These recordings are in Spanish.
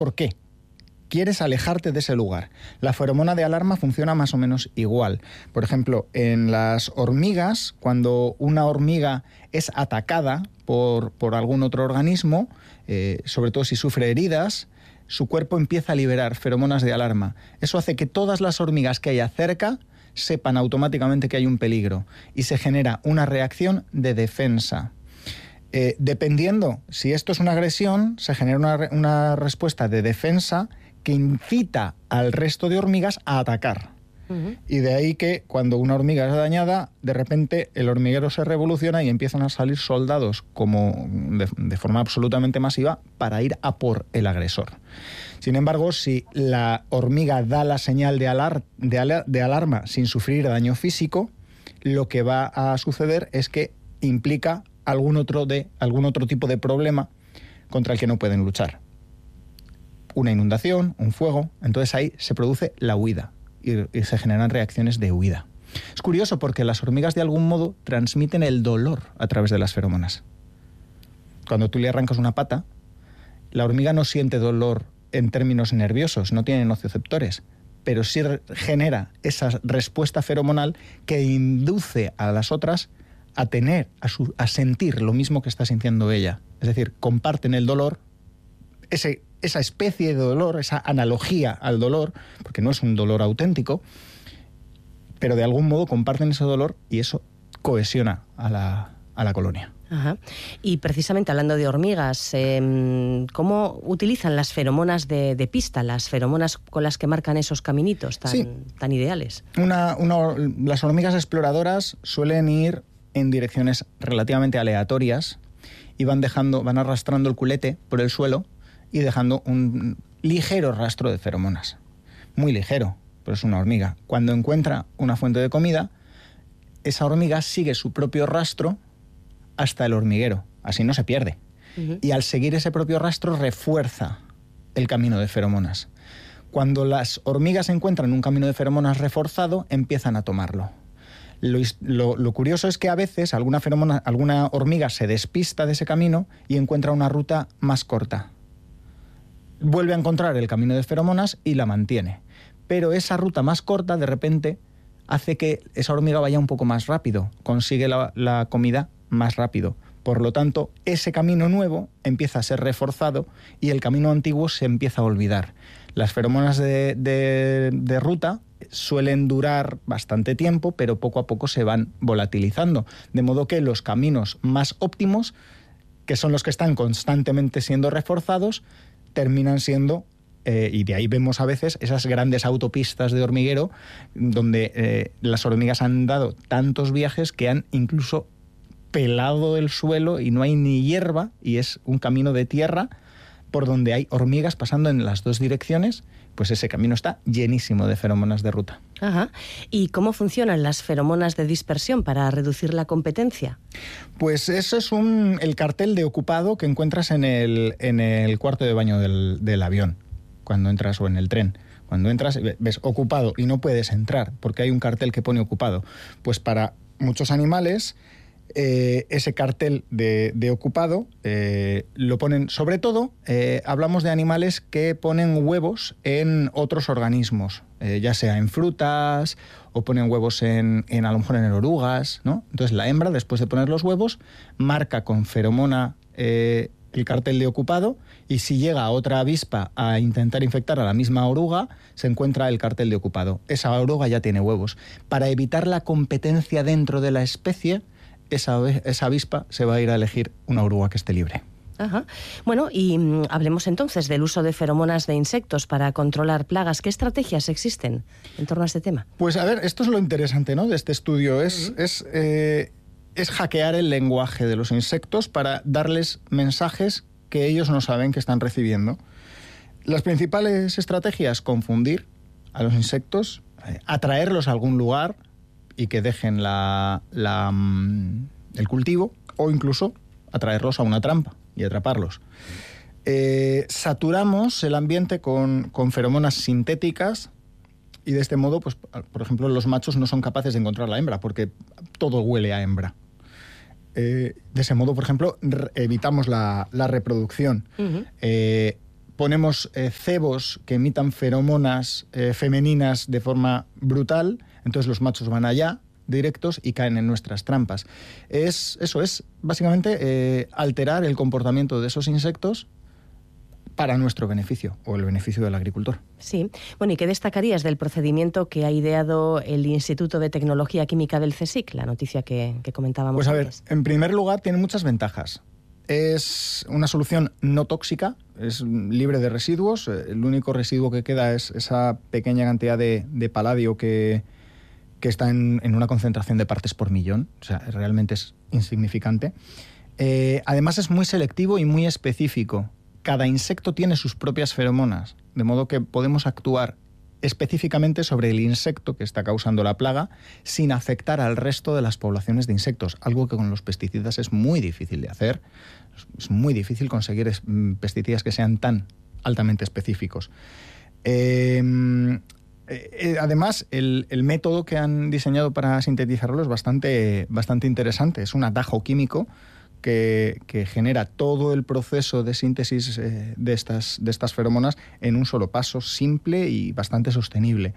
¿Por qué? Quieres alejarte de ese lugar. La feromona de alarma funciona más o menos igual. Por ejemplo, en las hormigas, cuando una hormiga es atacada por algún otro organismo, sobre todo si sufre heridas, su cuerpo empieza a liberar feromonas de alarma. Eso hace que todas las hormigas que haya cerca sepan automáticamente que hay un peligro y se genera una reacción de defensa. Dependiendo si esto es una agresión, se genera una respuesta de defensa que incita al resto de hormigas a atacar. Uh-huh. Y de ahí que cuando una hormiga es dañada, de repente el hormiguero se revoluciona y empiezan a salir soldados como de forma absolutamente masiva para ir a por el agresor. Sin embargo, si la hormiga da la señal de alarma sin sufrir daño físico, lo que va a suceder es que implica algún otro tipo de problema contra el que no pueden luchar. Una inundación, un fuego, entonces ahí se produce la huida y se generan reacciones de huida. Es curioso porque las hormigas de algún modo transmiten el dolor a través de las feromonas. Cuando tú le arrancas una pata, la hormiga no siente dolor en términos nerviosos, no tiene nocioceptores, pero sí genera esa respuesta feromonal que induce a las otras a sentir lo mismo que está sintiendo ella. Es decir, comparten el dolor, esa especie de dolor, esa analogía al dolor, porque no es un dolor auténtico, pero de algún modo comparten ese dolor y eso cohesiona a la colonia. Ajá. Y precisamente hablando de hormigas, ¿cómo utilizan las feromonas de pista, las feromonas con las que marcan esos caminitos tan ideales? Las hormigas exploradoras suelen ir en direcciones relativamente aleatorias y van arrastrando el culete por el suelo y dejando un ligero rastro de feromonas. Muy ligero, pero es una hormiga. Cuando encuentra una fuente de comida, esa hormiga sigue su propio rastro hasta el hormiguero. Así no se pierde. Uh-huh. Y al seguir ese propio rastro refuerza el camino de feromonas. Cuando las hormigas encuentran un camino de feromonas reforzado, empiezan a tomarlo. Lo curioso es que a veces alguna hormiga se despista de ese camino y encuentra una ruta más corta. Vuelve a encontrar el camino de feromonas y la mantiene. Pero esa ruta más corta, de repente, hace que esa hormiga vaya un poco más rápido, consigue la comida más rápido. Por lo tanto, ese camino nuevo empieza a ser reforzado y el camino antiguo se empieza a olvidar. Las feromonas de ruta suelen durar bastante tiempo, pero poco a poco se van volatilizando. De modo que los caminos más óptimos, que son los que están constantemente siendo reforzados, terminan siendo, y de ahí vemos a veces esas grandes autopistas de hormiguero, donde las hormigas han dado tantos viajes que han incluso pelado el suelo y no hay ni hierba, y es un camino de tierra por donde hay hormigas pasando en las dos direcciones, pues ese camino está llenísimo de feromonas de ruta. Ajá. ¿Y cómo funcionan las feromonas de dispersión para reducir la competencia? Pues eso es el cartel de ocupado que encuentras en el cuarto de baño del avión, cuando entras, o en el tren. Cuando entras, ves ocupado y no puedes entrar porque hay un cartel que pone ocupado. Pues para muchos animales, ese cartel de ocupado lo ponen, sobre todo, hablamos de animales que ponen huevos en otros organismos, ya sea en frutas o ponen huevos a lo mejor en orugas, ¿no? Entonces la hembra, después de poner los huevos, marca con feromona el cartel de ocupado, y si llega otra avispa a intentar infectar a la misma oruga, se encuentra el cartel de ocupado. Esa oruga ya tiene huevos. Para evitar la competencia dentro de la especie, esa avispa se va a ir a elegir una oruga que esté libre. Ajá. Bueno, y hablemos entonces del uso de feromonas de insectos para controlar plagas. ¿Qué estrategias existen en torno a este tema? Pues a ver, esto es lo interesante, ¿no?, de este estudio. Es hackear el lenguaje de los insectos para darles mensajes que ellos no saben que están recibiendo. Las principales estrategias: confundir a los insectos, atraerlos a algún lugar y que dejen el cultivo, o incluso atraerlos a una trampa y atraparlos. Saturamos el ambiente con feromonas sintéticas, y de este modo, pues, por ejemplo, los machos no son capaces de encontrar la hembra porque todo huele a hembra. De ese modo, por ejemplo, evitamos la reproducción. Uh-huh. ponemos cebos que emitan feromonas femeninas de forma brutal, entonces los machos van allá, directos, y caen en nuestras trampas. Eso es básicamente alterar el comportamiento de esos insectos para nuestro beneficio o el beneficio del agricultor. Sí. Bueno, ¿y qué destacarías del procedimiento que ha ideado el Instituto de Tecnología Química del CSIC? La noticia que comentábamos Pues a ver, antes. en primer lugar tiene muchas ventajas. Es una solución no tóxica, es libre de residuos. El único residuo que queda es esa pequeña cantidad de paladio que está en una concentración de partes por millón. O sea, realmente es insignificante. Además es muy selectivo y muy específico. Cada insecto tiene sus propias feromonas, de modo que podemos actuar específicamente sobre el insecto que está causando la plaga sin afectar al resto de las poblaciones de insectos, algo que con los pesticidas es muy difícil de hacer. Es muy difícil conseguir pesticidas que sean tan altamente específicos. Además, el método que han diseñado para sintetizarlo es bastante interesante. Es un atajo químico que genera todo el proceso de síntesis de estas feromonas en un solo paso, simple y bastante sostenible.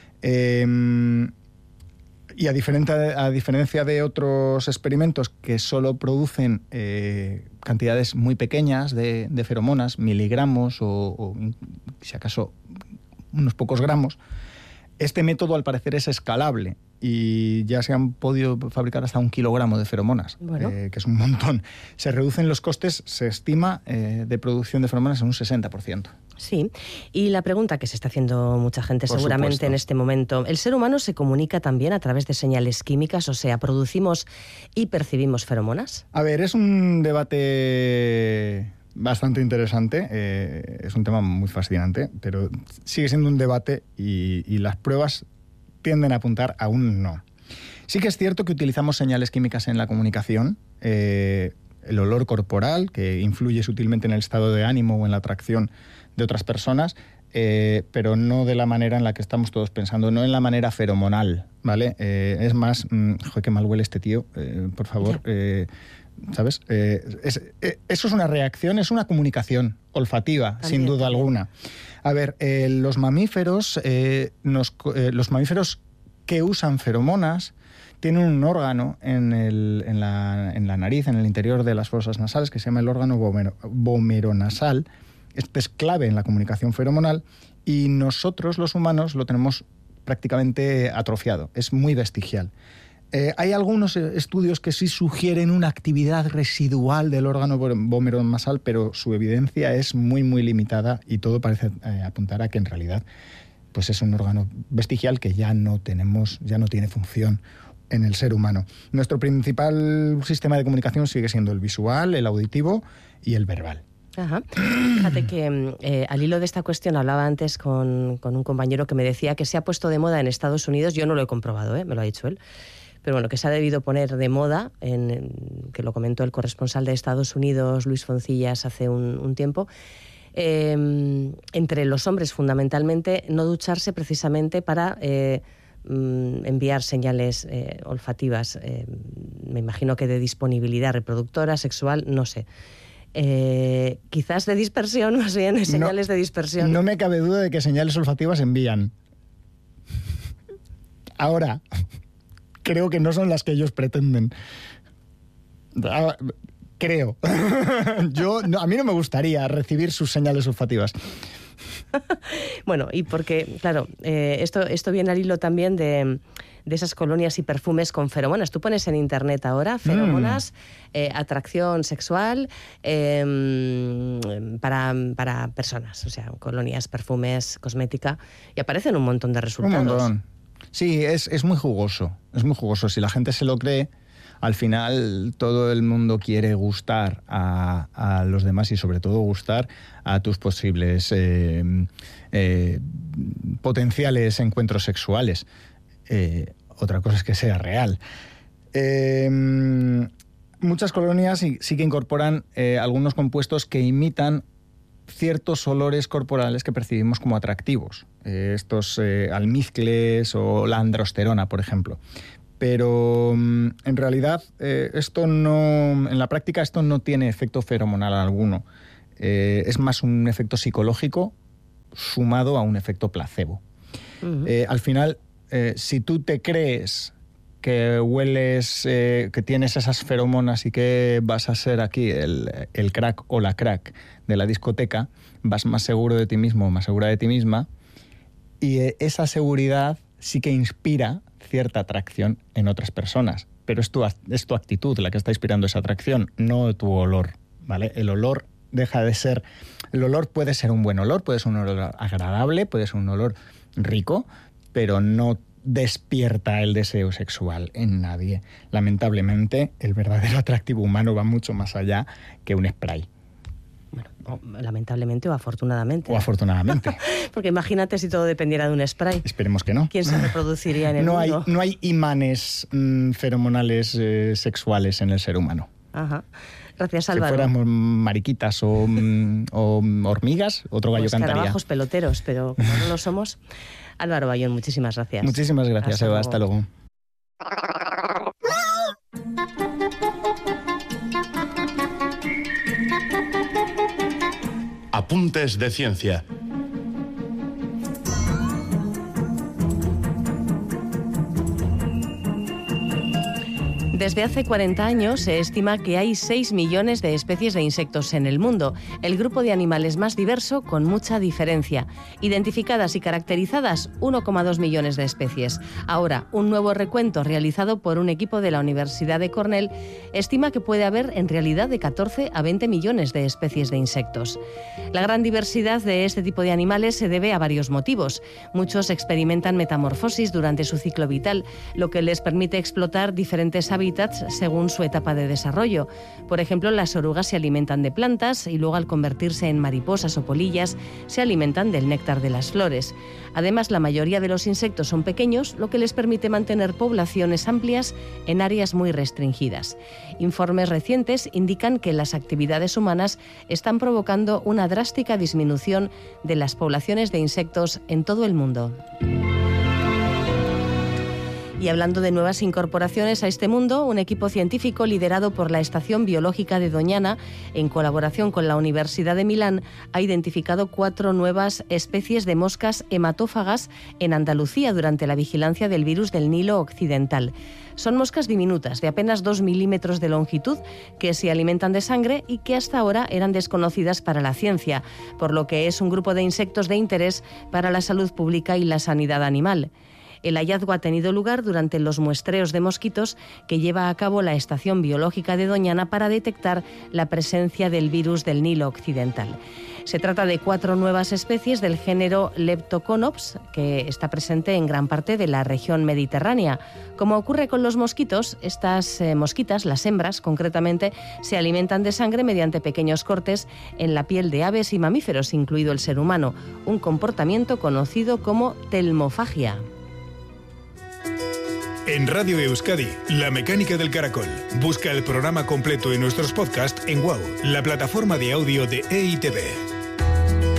Y a diferencia de otros experimentos que solo producen cantidades muy pequeñas de feromonas, miligramos o si acaso unos pocos gramos, este método al parecer es escalable y ya se han podido fabricar hasta 1 kilogramo de feromonas, bueno, que es un montón. Se reducen los costes, se estima, de producción de feromonas en un 60%. Sí, y la pregunta que se está haciendo mucha gente Por seguramente supuesto. en este momento, ¿el ser humano se comunica también a través de señales químicas? O sea, ¿producimos y percibimos feromonas? A ver, es un debate bastante interesante, es un tema muy fascinante, pero sigue siendo un debate y las pruebas tienden a apuntar a un no. Sí que es cierto que utilizamos señales químicas en la comunicación, el olor corporal, que influye sutilmente en el estado de ánimo o en la atracción de otras personas, pero no de la manera en la que estamos todos pensando, no en la manera feromonal, ¿vale? Es más, joder, qué mal huele este tío, por favor, ¿sabes? Eso es una reacción, es una comunicación olfativa, también, sin duda alguna. A ver, los mamíferos que usan feromonas tienen un órgano en la nariz, en el interior de las fosas nasales, que se llama el órgano vomeronasal. Este es clave en la comunicación feromonal y nosotros, los humanos, lo tenemos prácticamente atrofiado. Es muy vestigial. Hay algunos estudios que sí sugieren una actividad residual del órgano vomeronasal, pero su evidencia es muy, muy limitada y todo parece apuntar a que en realidad pues es un órgano vestigial que ya no tiene función en el ser humano. Nuestro principal sistema de comunicación sigue siendo el visual, el auditivo y el verbal. Ajá. Fíjate que al hilo de esta cuestión hablaba antes con un compañero que me decía que se ha puesto de moda en Estados Unidos, yo no lo he comprobado, me lo ha dicho él, pero bueno, que se ha debido poner de moda, que lo comentó el corresponsal de Estados Unidos, Luis Foncillas, hace un tiempo, entre los hombres fundamentalmente, no ducharse precisamente para enviar señales olfativas, me imagino que de disponibilidad reproductora, sexual, no sé. Quizás de dispersión, más bien, señales de dispersión. No me cabe duda de que señales olfativas envían. Ahora, creo que no son las que ellos pretenden. Creo. A mí no me gustaría recibir sus señales olfativas. Bueno, y porque, claro, esto viene al hilo también de esas colonias y perfumes con feromonas. Tú pones en internet ahora feromonas, atracción sexual para personas, o sea, colonias, perfumes, cosmética, y aparecen un montón de resultados. Un montón. Sí, es muy jugoso, es muy jugoso. Si la gente se lo cree, al final todo el mundo quiere gustar a los demás y sobre todo gustar a tus posibles potenciales encuentros sexuales. Otra cosa es que sea real. Muchas colonias sí que incorporan algunos compuestos que imitan ciertos olores corporales que percibimos como atractivos. Estos almizcles o la androsterona, por ejemplo. Pero en realidad en la práctica esto no tiene efecto feromonal alguno. es más un efecto psicológico sumado a un efecto placebo. Al final, si tú te crees que hueles, que tienes esas feromonas y que vas a ser aquí el crack o la crack de la discoteca, vas más seguro de ti mismo o más segura de ti misma, y esa seguridad sí que inspira cierta atracción en otras personas, pero es tu actitud la que está inspirando esa atracción, no tu olor, ¿vale? El olor deja de ser... El olor puede ser un buen olor, puede ser un olor agradable, puede ser un olor rico, pero no despierta el deseo sexual en nadie. Lamentablemente, el verdadero atractivo humano va mucho más allá que un spray. Bueno, lamentablemente o afortunadamente. O afortunadamente. Porque imagínate si todo dependiera de un spray. Esperemos que no. ¿Quién se reproduciría en el mundo? No hay imanes feromonales sexuales en el ser humano. Ajá. Gracias, Álvaro. Si fuéramos mariquitas o hormigas, otro gallo cantaría. Escarabajos peloteros, pero como no lo somos. Álvaro Bayón, muchísimas gracias. Muchísimas gracias, Eva. Hasta luego. Apuntes de ciencia. Desde hace 40 años se estima que hay 6 millones de especies de insectos en el mundo, el grupo de animales más diverso con mucha diferencia. Identificadas y caracterizadas, 1,2 millones de especies. Ahora, un nuevo recuento realizado por un equipo de la Universidad de Cornell estima que puede haber en realidad de 14 a 20 millones de especies de insectos. La gran diversidad de este tipo de animales se debe a varios motivos. Muchos experimentan metamorfosis durante su ciclo vital, lo que les permite explotar diferentes hábitats según su etapa de desarrollo. Por ejemplo, las orugas se alimentan de plantas y luego, al convertirse en mariposas o polillas, se alimentan del néctar de las flores. Además, la mayoría de los insectos son pequeños, lo que les permite mantener poblaciones amplias en áreas muy restringidas. Informes recientes indican que las actividades humanas están provocando una drástica disminución de las poblaciones de insectos en todo el mundo. Y hablando de nuevas incorporaciones a este mundo, un equipo científico liderado por la Estación Biológica de Doñana, en colaboración con la Universidad de Milán, ha identificado 4 nuevas especies de moscas hematófagas en Andalucía durante la vigilancia del virus del Nilo Occidental. Son moscas diminutas, de apenas 2 milímetros de longitud, que se alimentan de sangre y que hasta ahora eran desconocidas para la ciencia, por lo que es un grupo de insectos de interés para la salud pública y la sanidad animal. El hallazgo ha tenido lugar durante los muestreos de mosquitos que lleva a cabo la Estación Biológica de Doñana para detectar la presencia del virus del Nilo Occidental. Se trata de 4 nuevas especies del género Leptoconops, que está presente en gran parte de la región mediterránea. Como ocurre con los mosquitos, estas mosquitas, las hembras concretamente, se alimentan de sangre mediante pequeños cortes en la piel de aves y mamíferos, incluido el ser humano, un comportamiento conocido como telmofagia. En Radio Euskadi, La Mecánica del Caracol. Busca el programa completo en nuestros podcasts en WOW, la plataforma de audio de EITV.